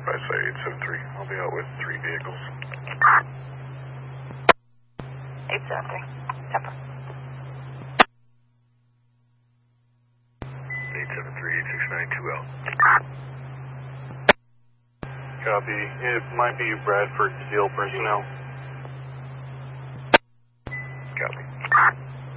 By site 873. I'll be out with 3 vehicles. 873. Temper. 873-869-2L. Copy. It might be Bradford Steel personnel. Copy.